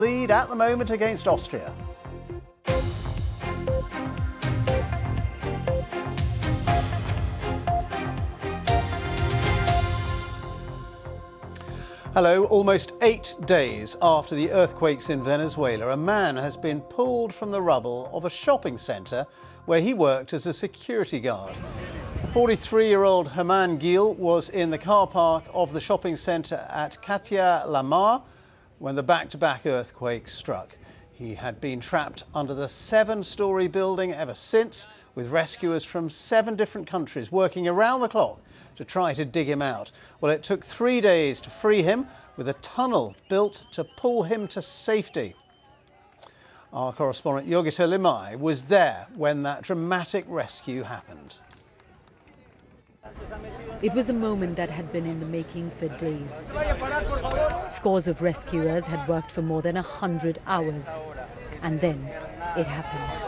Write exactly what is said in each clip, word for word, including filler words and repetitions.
Lead at the moment against Austria. Hello. Almost eight days after the earthquakes in Venezuela, a man has been pulled from the rubble of a shopping centre where he worked as a security guard. forty-three-year-old Herman Gil was in the car park of the shopping centre at Katia La Mar when the back-to-back earthquake struck. He had been trapped under the seven-storey building ever since, with rescuers from seven different countries working around the clock to try to dig him out. Well, it took three days to free him, with a tunnel built to pull him to safety. Our correspondent Yogita Limai was there when that dramatic rescue happened. It was a moment that had been in the making for days. Scores of rescuers had worked for more than a hundred hours. And then it happened.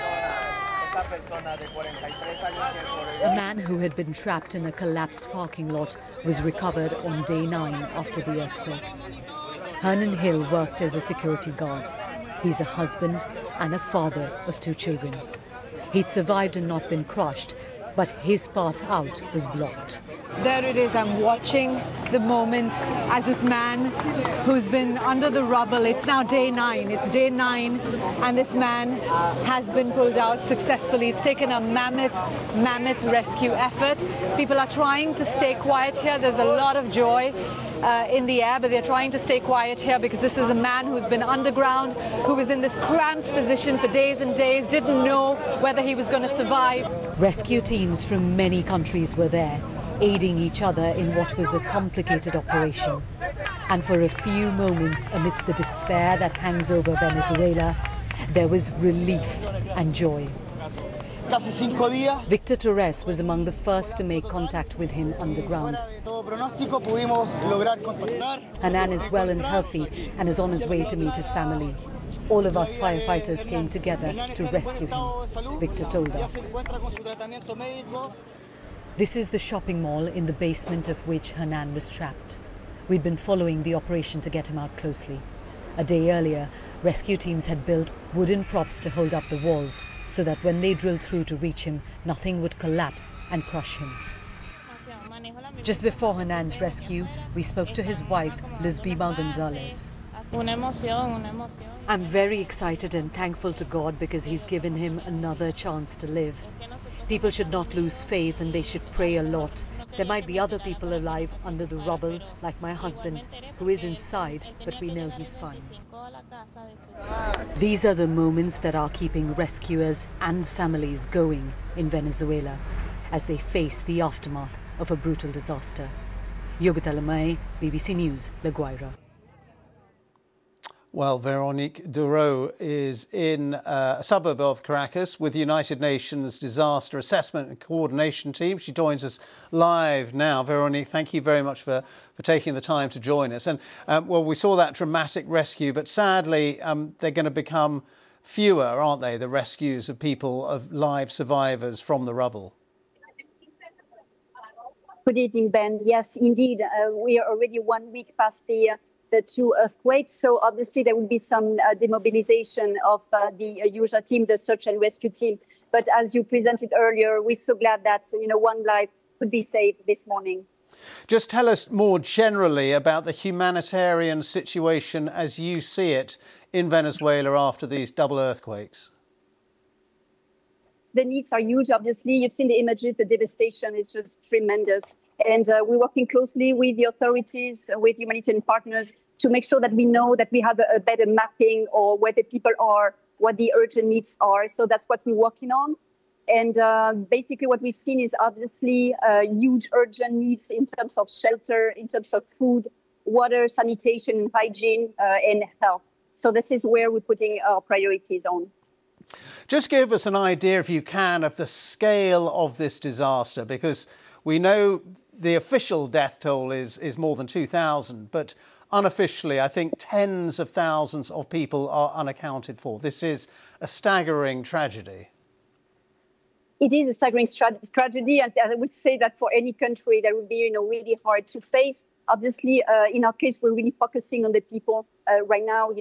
A man who had been trapped in a collapsed parking lot was recovered on day nine after the earthquake. Hernan Gil worked as a security guard. He's a husband and a father of two children. He'd survived and not been crushed, but his path out was blocked. There it is. I'm watching the moment as this man who's been under the rubble, it's now day nine, it's day nine, and this man has been pulled out successfully. It's taken a mammoth, mammoth rescue effort. People are trying to stay quiet here. There's a lot of joy uh, in the air, but they're trying to stay quiet here because this is a man who's been underground, who was in this cramped position for days and days, didn't know whether he was going to survive. Rescue teams from many countries were there, aiding each other in what was a complicated operation. And for a few moments, amidst the despair that hangs over Venezuela, there was relief and joy. Victor Torres was among the first to make contact with him underground. Hernan is well and healthy and is on his way to meet his family. All of us firefighters came together to rescue him, Victor told us. This is the shopping mall in the basement of which Hernan was trapped. We'd been following the operation to get him out closely. A day earlier, rescue teams had built wooden props to hold up the walls so that when they drilled through to reach him, nothing would collapse and crush him. Just before Hernan's rescue, we spoke to his wife, Lizbima Gonzalez. I'm very excited and thankful to God because he's given him another chance to live. People should not lose faith and they should pray a lot. There might be other people alive under the rubble, like my husband, who is inside, but we know he's fine. These are the moments that are keeping rescuers and families going in Venezuela as they face the aftermath of a brutal disaster. Yogita Limai, B B C News, La Guaira. Well, Veronique Duro is in uh, a suburb of Caracas with the United Nations Disaster Assessment and Coordination Team. She joins us live now. Veronique, thank you very much for, for taking the time to join us. And, um, well, we saw that dramatic rescue, but sadly, um, they're going to become fewer, aren't they, the rescues of people, of live survivors from the rubble? Good evening, Ben. Yes, indeed. Uh, we are already one week past the uh, the two earthquakes. So obviously there will be some uh, demobilization of uh, the uh, usual team, the search and rescue team. But as you presented earlier, we're so glad that, you know, one life could be saved this morning. Just tell us more generally about the humanitarian situation as you see it in Venezuela after these double earthquakes. The needs are huge, obviously. You've seen the images, the devastation is just tremendous. And uh, we're working closely with the authorities, uh, with humanitarian partners, to make sure that we know that we have a, a better mapping or where the people are, what the urgent needs are. So that's what we're working on. And uh, basically what we've seen is obviously uh, huge urgent needs in terms of shelter, in terms of food, water, sanitation, hygiene, uh, and health. So this is where we're putting our priorities on. Just give us an idea, if you can, of the scale of this disaster, because we know the official death toll is, is more than two thousand, but unofficially, I think tens of thousands of people are unaccounted for. This is a staggering tragedy. It is a staggering tra tragedy, and I would say that for any country that would be, you know, really hard to face. Obviously, uh, in our case, we're really focusing on the people uh, right now.